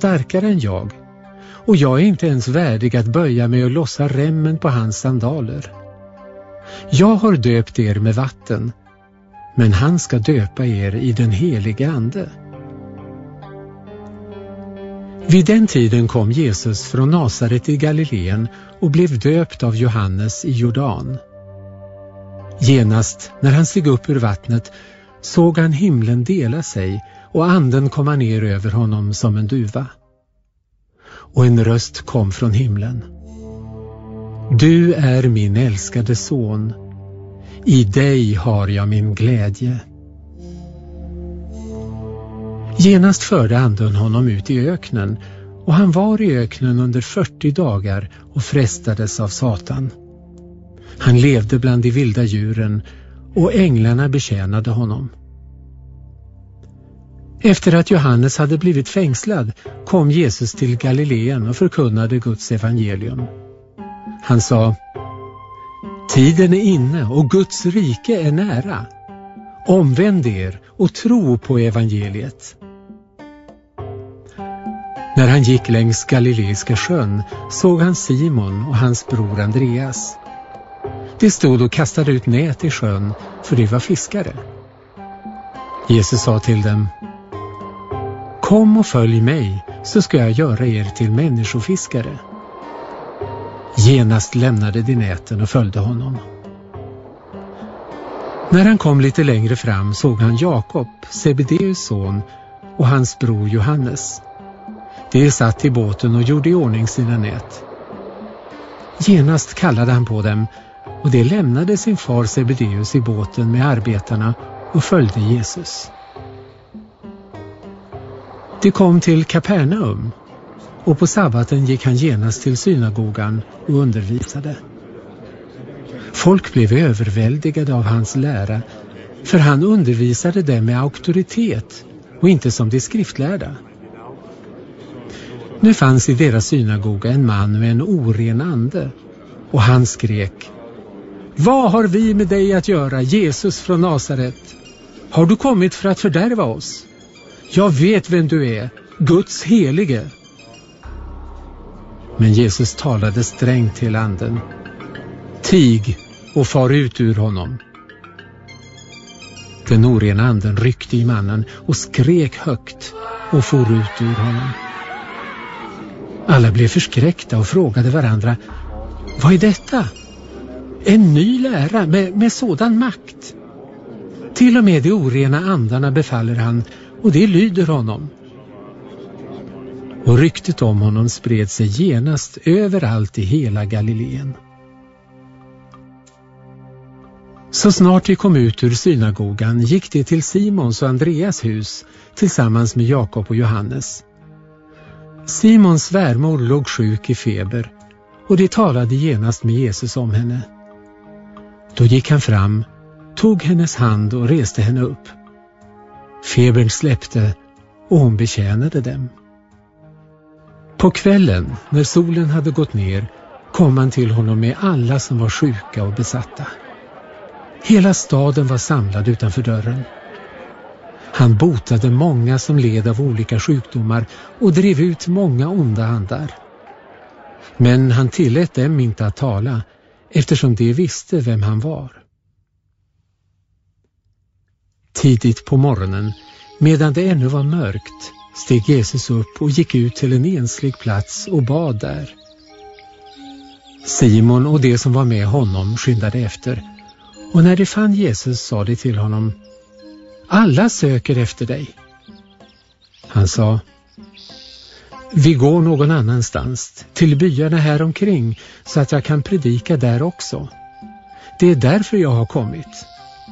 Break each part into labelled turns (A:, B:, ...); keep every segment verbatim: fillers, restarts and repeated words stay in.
A: starkare än jag, och jag är inte ens värdig att böja mig och lossa remmen på hans sandaler. Jag har döpt er med vatten, men han ska döpa er i den heliga ande. Vid den tiden kom Jesus från Nasaret i Galileen och blev döpt av Johannes i Jordan. Genast när han steg upp ur vattnet såg han himlen dela sig och anden komma ner över honom som en duva. Och en röst kom från himlen. Du är min älskade son. I dig har jag min glädje. Genast förde anden honom ut i öknen, och han var i öknen under fyrtio dagar och frestades av Satan. Han levde bland de vilda djuren, och änglarna betjänade honom. Efter att Johannes hade blivit fängslad kom Jesus till Galileen och förkunnade Guds evangelium. Han sa: Tiden är inne och Guds rike är nära. Omvänd er och tro på evangeliet. När han gick längs Galileiska sjön såg han Simon och hans bror Andreas. De stod och kastade ut nät i sjön, för de var fiskare. Jesus sa till dem: Kom och följ mig, så ska jag göra er till människofiskare. Genast lämnade de näten och följde honom. När han kom lite längre fram såg han Jakob, Sebedeus son, och hans bror Johannes. De satt i båten och gjorde i ordning sina nät. Genast kallade han på dem, och de lämnade sin far Sebedeus i båten med arbetarna och följde Jesus. De kom till Kapernaum, och på sabbaten gick han genast till synagogan och undervisade. Folk blev överväldigade av hans lära, för han undervisade dem med auktoritet och inte som de skriftlärda. Nu fanns i deras synagoga en man med en oren ande, och han skrek: Vad har vi med dig att göra, Jesus från Nasaret? Har du kommit för att fördärva oss? Jag vet vem du är, Guds helige. Men Jesus talade strängt till anden: Tig och far ut ur honom. Den orena anden ryckte i mannen och skrek högt och for ut ur honom. Alla blev förskräckta och frågade varandra: Vad är detta? En ny lära med, med sådan makt. Till och med de orena andarna befaller han, och det lyder honom. Och ryktet om honom spred sig genast överallt i hela Galileen. Så snart de kom ut ur synagogan gick de till Simons och Andreas hus tillsammans med Jakob och Johannes. Simons svärmor låg sjuk i feber, och de talade genast med Jesus om henne. Då gick han fram, tog hennes hand och reste henne upp. Febern släppte, och hon betjänade dem. På kvällen, när solen hade gått ner, kom han till honom med alla som var sjuka och besatta. Hela staden var samlad utanför dörren. Han botade många som led av olika sjukdomar och drev ut många onda andar. Men han tillät dem inte att tala, eftersom de visste vem han var. Tidigt på morgonen, medan det ännu var mörkt, steg Jesus upp och gick ut till en enslig plats och bad där. Simon och de som var med honom skyndade efter, och när de fann Jesus sa de till honom: Alla söker efter dig. Han sa: Vi går någon annanstans, till byarna här omkring, så att jag kan predika där också. Det är därför jag har kommit.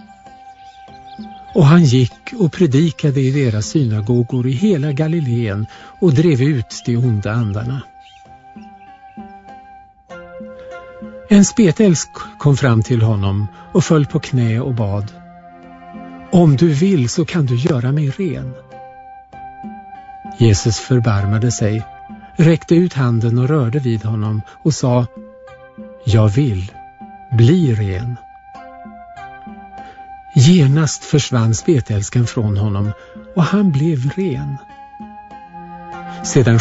A: Och han gick och predikade i deras synagogor i hela Galileen och drev ut de onda andarna. En spetälsk kom fram till honom och föll på knä och bad: Om du vill så kan du göra mig ren. Jesus förbarmade sig, räckte ut handen och rörde vid honom och sa: Jag vill, bli ren. Genast försvann spetälskan från honom och han blev ren. Sedan